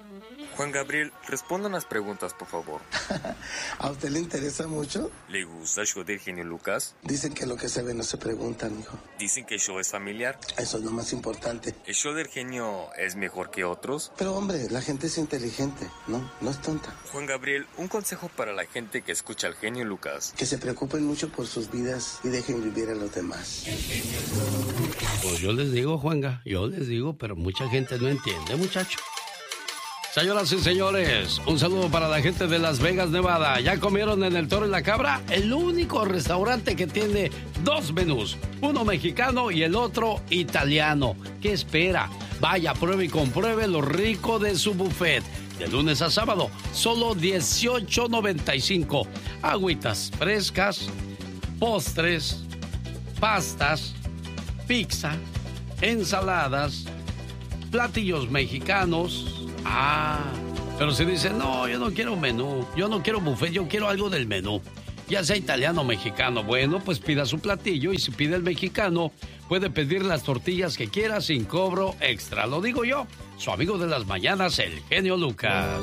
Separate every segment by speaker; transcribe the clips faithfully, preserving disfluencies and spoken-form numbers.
Speaker 1: Juan Gabriel, responda unas preguntas, por favor.
Speaker 2: ¿A usted le interesa mucho?
Speaker 1: ¿Le gusta el show del genio Lucas?
Speaker 2: Dicen que lo que se ve no se pregunta, mijo.
Speaker 1: Dicen que el show es familiar.
Speaker 2: Eso es lo más importante.
Speaker 1: ¿El show del genio es mejor que otros?
Speaker 2: Pero hombre, la gente es inteligente, ¿no? No es tonta.
Speaker 1: Juan Gabriel, un consejo para la gente que escucha al genio Lucas.
Speaker 2: Que se preocupen mucho por sus vidas y dejen vivir a los demás.
Speaker 3: Pues yo les digo, Juanga, yo les digo, pero mucha gente no entiende, muchacho. Señoras y señores, un saludo para la gente de Las Vegas, Nevada. ¿Ya comieron en el Toro y la Cabra? El único restaurante que tiene dos menús, uno mexicano y el otro italiano. ¿Qué espera? Vaya, pruebe y compruebe lo rico de su buffet. De lunes a sábado, solo dieciocho noventa y cinco. Agüitas frescas, postres, pastas, pizza, ensaladas, platillos mexicanos. Ah, pero si dicen, no, yo no quiero menú, yo no quiero buffet, yo quiero algo del menú, ya sea italiano o mexicano, bueno, pues pida su platillo y si pide el mexicano, puede pedir las tortillas que quiera sin cobro extra. Lo digo yo, su amigo de las mañanas, el genio Lucas.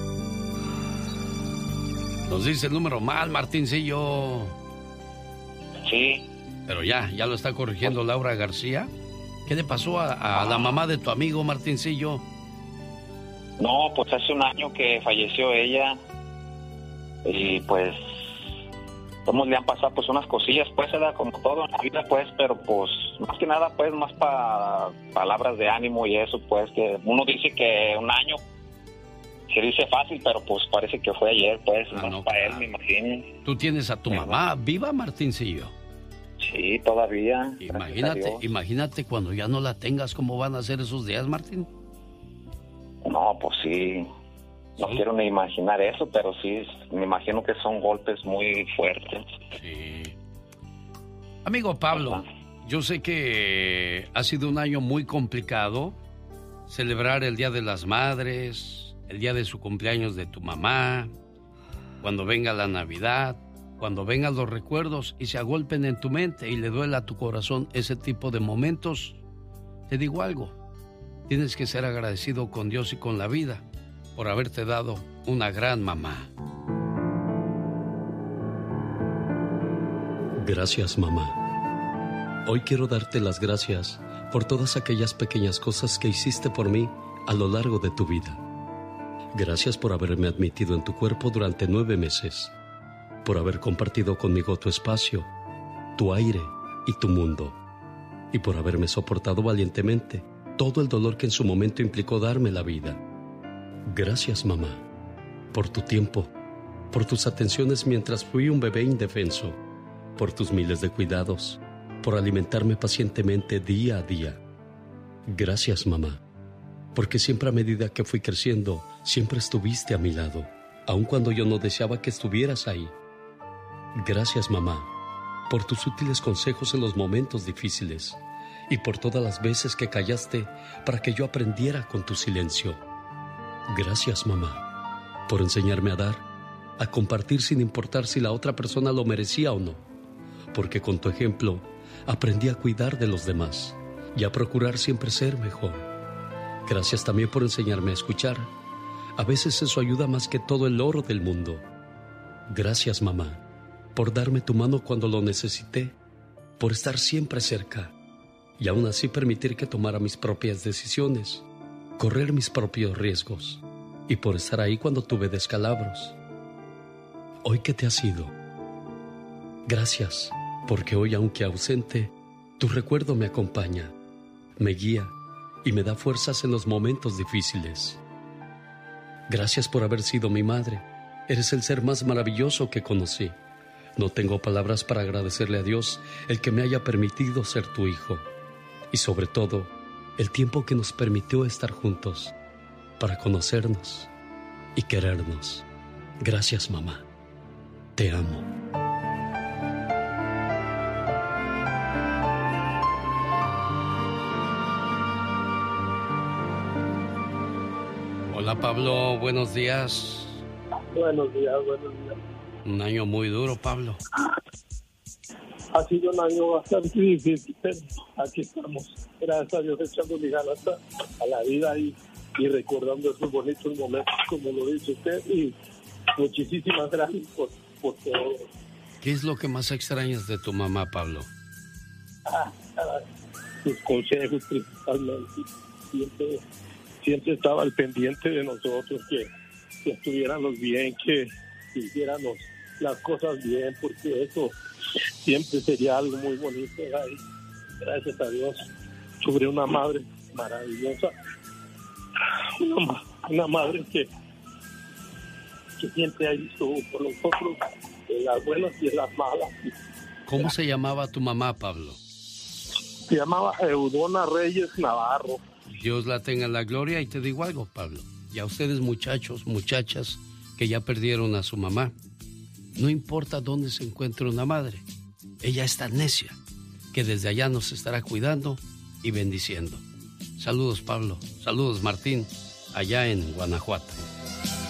Speaker 3: Nos dice el número mal, Martincillo.
Speaker 4: Sí.
Speaker 3: Pero ya, ya lo está corrigiendo Laura García. ¿Qué le pasó a, a la mamá de tu amigo, Martincillo?
Speaker 4: No, pues hace un año que falleció ella y pues todos le han pasado pues unas cosillas, pues era como todo en la vida, pues, pero pues más que nada pues más para palabras de ánimo y eso, pues que uno dice que un año se dice fácil, pero pues parece que fue ayer, pues,
Speaker 3: ah,
Speaker 4: más
Speaker 3: no,
Speaker 4: para
Speaker 3: claro.
Speaker 4: él, me imagino.
Speaker 3: Tú tienes a tu sí, mamá viva, Martincillo.
Speaker 4: Sí, todavía.
Speaker 3: Imagínate, imagínate cuando ya no la tengas, ¿cómo van a ser esos días, Martín?
Speaker 4: No, pues sí, no sí. quiero ni imaginar eso, pero sí, me imagino que son golpes muy fuertes.
Speaker 3: Sí. Amigo Pablo, Ajá. yo sé que ha sido un año muy complicado celebrar el Día de las Madres, el día de su cumpleaños de tu mamá, cuando venga la Navidad, cuando vengan los recuerdos y se agolpen en tu mente y le duela a tu corazón ese tipo de momentos. Te digo algo. Tienes que ser agradecido con Dios y con la vida por haberte dado una gran mamá.
Speaker 5: Gracias, mamá. Hoy quiero darte las gracias por todas aquellas pequeñas cosas que hiciste por mí a lo largo de tu vida. Gracias por haberme admitido en tu cuerpo durante nueve meses, por haber compartido conmigo tu espacio, tu aire y tu mundo, y por haberme soportado valientemente todo el dolor que en su momento implicó darme la vida. Gracias, mamá, por tu tiempo, por tus atenciones mientras fui un bebé indefenso, por tus miles de cuidados, por alimentarme pacientemente día a día. Gracias, mamá, porque siempre a medida que fui creciendo, siempre estuviste a mi lado, aun cuando yo no deseaba que estuvieras ahí. Gracias, mamá, por tus útiles consejos en los momentos difíciles, y por todas las veces que callaste para que yo aprendiera con tu silencio. Gracias, mamá, por enseñarme a dar, a compartir sin importar si la otra persona lo merecía o no, porque con tu ejemplo aprendí a cuidar de los demás y a procurar siempre ser mejor. Gracias también por enseñarme a escuchar. A veces eso ayuda más que todo el oro del mundo. Gracias, mamá, por darme tu mano cuando lo necesité, por estar siempre cerca y aún así permitir que tomara mis propias decisiones, correr mis propios riesgos y por estar ahí cuando tuve descalabros. Hoy que te has ido, gracias, porque hoy, aunque ausente, tu recuerdo me acompaña, me guía y me da fuerzas en los momentos difíciles. Gracias por haber sido mi madre. Eres el ser más maravilloso que conocí. No tengo palabras para agradecerle a Dios el que me haya permitido ser tu hijo. Y sobre todo, el tiempo que nos permitió estar juntos para conocernos y querernos. Gracias, mamá. Te amo.
Speaker 3: Hola, Pablo, buenos días.
Speaker 6: Buenos días, buenos días.
Speaker 3: Un año muy duro, Pablo.
Speaker 6: Ha sido un año bastante difícil, pero aquí estamos. Gracias a Dios echando mi ganas a la vida y y recordando esos bonitos momentos, como lo dice usted, y muchísimas gracias por, por todo.
Speaker 3: ¿Qué es lo que más extrañas de tu mamá, Pablo?
Speaker 6: Ah, ah, sus consejos principalmente. Siempre, siempre estaba al pendiente de nosotros, que, que estuviéramos bien, que, que hiciéramos las cosas bien, porque eso siempre sería algo muy bonito. Ay, gracias a Dios, sobre una madre maravillosa, una, una madre que, que siempre ha visto por nosotros, en las buenas y en las malas.
Speaker 3: ¿Cómo se llamaba tu mamá, Pablo?
Speaker 6: Se llamaba Eudona Reyes Navarro.
Speaker 3: Dios la tenga en la gloria. Y te digo algo, Pablo, y a ustedes muchachos, muchachas que ya perdieron a su mamá, no importa dónde se encuentre una madre, ella está necia, que desde allá nos estará cuidando y bendiciendo. Saludos, Pablo. Saludos, Martín, allá en Guanajuato.